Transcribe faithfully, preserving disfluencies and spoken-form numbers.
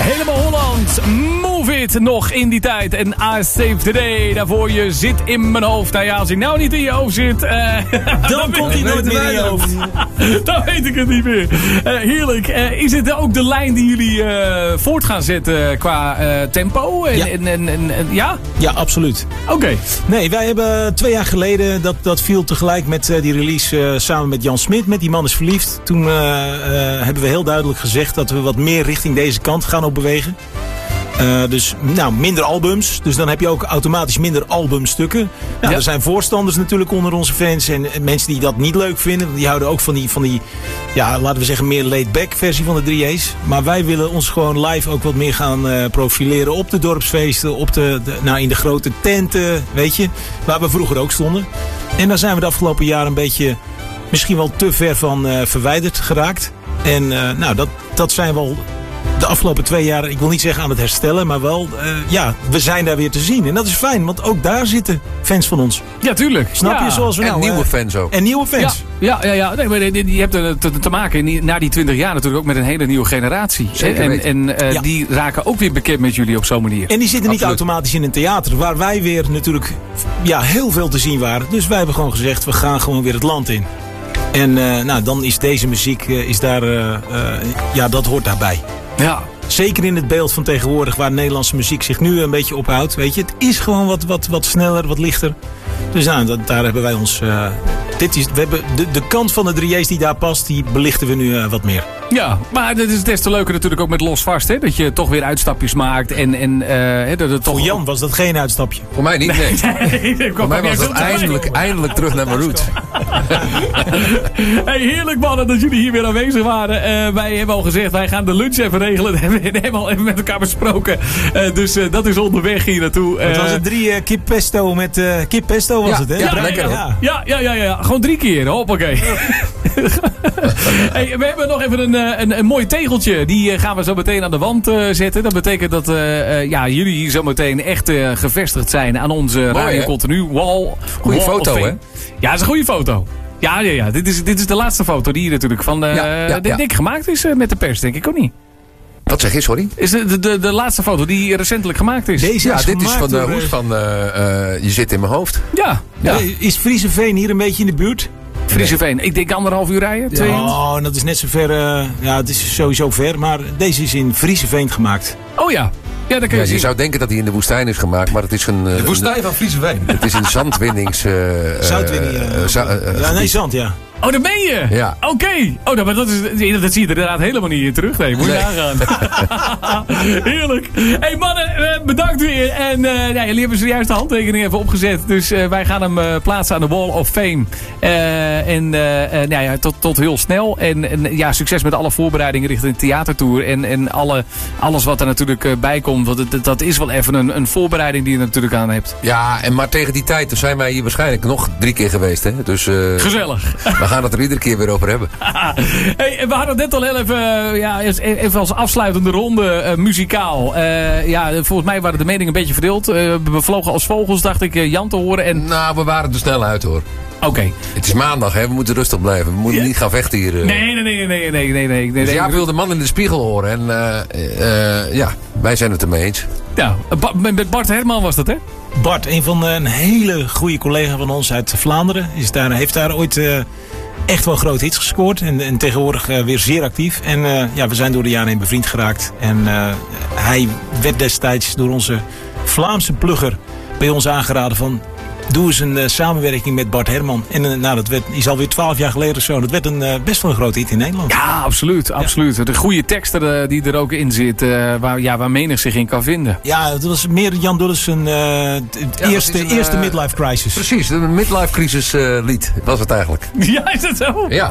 Helemaal Holland, Move It nog in die tijd. En I Save the Day, daarvoor je zit in mijn hoofd. Nou ja, als hij nou niet in je hoofd zit... Uh, dan, dan komt hij nooit meer in je hoofd. Dan weet ik het niet meer. Uh, heerlijk. Uh, is het ook de lijn die jullie uh, voort gaan zetten qua uh, tempo? En, ja. En, en, en, en, ja? Ja, absoluut. Oké. Okay. Nee, wij hebben twee jaar geleden, dat, dat viel tegelijk met uh, die release uh, samen met Jan Smit, met Die Man is Verliefd. Toen uh, uh, hebben we heel duidelijk gezegd dat we wat meer richting deze kant gaan op bewegen. Uh, dus nou, minder albums. Dus dan heb je ook automatisch minder albumstukken. Nou, ja. Er zijn voorstanders natuurlijk onder onze fans. En, en mensen die dat niet leuk vinden. Die houden ook van die, van die ja, laten we zeggen, meer laid-back versie van de drie A's. Maar wij willen ons gewoon live ook wat meer gaan uh, profileren op de dorpsfeesten. Op de, de, nou, in de grote tenten, weet je. Waar we vroeger ook stonden. En daar zijn we de afgelopen jaren een beetje misschien wel te ver van uh, verwijderd geraakt. En uh, nou, dat, dat zijn wel... De afgelopen twee jaar, ik wil niet zeggen aan het herstellen, maar wel, uh, ja, we zijn daar weer te zien. En dat is fijn, want ook daar zitten fans van ons. Ja, tuurlijk. Snap ja. je? Zoals we en nou, nieuwe uh, fans ook. En nieuwe fans. Ja, ja, ja. ja. Nee, maar je hebt er te, te maken na die twintig jaar natuurlijk ook met een hele nieuwe generatie. Zeker en en uh, ja. die raken ook weer bekend met jullie op zo'n manier. En die zitten niet Absoluut. automatisch in een theater, waar wij weer natuurlijk ja, heel veel te zien waren. Dus wij hebben gewoon gezegd, we gaan gewoon weer het land in. En uh, nou, dan is deze muziek, uh, is daar, uh, uh, ja, dat hoort daarbij. Ja. Zeker in het beeld van tegenwoordig waar Nederlandse muziek zich nu een beetje ophoudt. Weet je, het is gewoon wat, wat, wat sneller, wat lichter. Dus nou, dat, daar hebben wij ons... Uh, dit is, we hebben de, de kant van de drie A's die daar past, die belichten we nu uh, wat meer. Ja, maar het is des te leuker natuurlijk ook met Los Vast. Hè? Dat je toch weer uitstapjes maakt. En, en, uh, dat het toch... Voor Jan was dat geen uitstapje. Voor mij niet, nee. nee, nee Voor mij was dat eindelijk, eindelijk terug naar mijn roots. Hey, heerlijk mannen dat jullie hier weer aanwezig waren. Uh, wij hebben al gezegd, wij gaan de lunch even regelen. Dat hebben we helemaal even met elkaar besproken. Uh, dus uh, dat is onderweg hier naartoe. Uh, het was het drie uh, kip pesto met... Uh, kip pesto was ja, het, hè? Ja, ja, lekker hoor. Ja, ja, ja, ja, ja. Gewoon drie keer. Hoppakee. Hey, we hebben nog even een, een, een mooi tegeltje. Die gaan we zo meteen aan de wand uh, zetten. Dat betekent dat uh, uh, ja, jullie hier zo meteen echt uh, gevestigd zijn aan onze Radio Continu wall. Goeie wall foto, hè? Ja, dat is een goede foto. Ja, ja, ja. Dit, is, dit is de laatste foto die hier natuurlijk van uh, ja, ja, de, ja. dik gemaakt is uh, met de pers, denk ik ook niet. Wat zeg je, sorry? Is de, de, de, de laatste foto die recentelijk gemaakt is. Deze ja, is dit is van de door, hoes van uh, uh, Je zit in mijn hoofd. Ja, ja. Ja. Is Frieseveen hier een beetje in de buurt? Frieseveen. Ik denk anderhalf uur rijden. Twee. Ja, oh, dat is net zo ver. Uh, ja, het is sowieso ver. Maar deze is in Frieseveen gemaakt. Oh ja. Ja, dat kun je Ja, zien. je zou denken dat hij in de woestijn is gemaakt, maar het is een... Uh, De woestijn van Frieseveen. Het is een zandwinnings... Uh, Zoutwinning. Uh, uh, za- uh, ja, nee, zand, ja. Oh, dat ben je? Ja. Oké. Okay. Oh, dat, dat, is, dat zie je er inderdaad helemaal niet in terug. Nee, moet je Nee. nagaan. Heerlijk. Hey mannen, bedankt weer. En uh, ja, jullie hebben zojuist de handtekening even opgezet. Dus uh, wij gaan hem uh, plaatsen aan de Wall of Fame. Uh, en uh, uh, nou ja, tot, tot heel snel. En, en ja, succes met alle voorbereidingen richting de theatertour. En, en alle, alles wat er natuurlijk uh, bij komt. Want het, dat is wel even een, een voorbereiding die je er natuurlijk aan hebt. Ja, en maar tegen die tijd zijn wij hier waarschijnlijk nog drie keer geweest. Hè? Dus, uh, Gezellig. we gaan het er iedere keer weer over hebben. Hey, we hadden net al heel even, uh, ja, even als afsluitende ronde uh, muzikaal. Uh, ja, volgens mij waren de meningen een beetje verdeeld. Uh, we vlogen als vogels, dacht ik, uh, Jan te horen. En... Nou, we waren er snel uit hoor. Oké. Okay. Het is maandag, hè? We moeten rustig blijven. We moeten Ja. niet gaan vechten hier. Uh. Nee, nee, nee, nee, nee, nee, nee. Dus nee, ja, nee. ik wil de man in de spiegel horen. En uh, uh, ja, wij zijn het ermee eens. Ja, met Bart Herman was dat, hè? Bart, een van een hele goede collega van ons uit Vlaanderen. Is daar, heeft daar ooit uh, echt wel grote hits gescoord. En, en tegenwoordig uh, weer zeer actief. En uh, ja, we zijn door de jaren heen bevriend geraakt. En uh, hij werd destijds door onze Vlaamse plugger bij ons aangeraden van... Doe eens een uh, samenwerking met Bart Herman. En uh, nou, dat werd, is alweer twaalf jaar geleden of zo. Dat werd een, uh, best wel een grote hit in Nederland. Ja, absoluut. absoluut. Ja. De goede tekst er, die er ook in zit. Uh, waar, ja, waar menig zich in kan vinden. Ja, het was meer Jan Dulles een uh, Ja, eerste, een, eerste uh, midlife crisis. Precies, een midlife crisis uh, lied was het eigenlijk. Ja, is dat zo? Ja.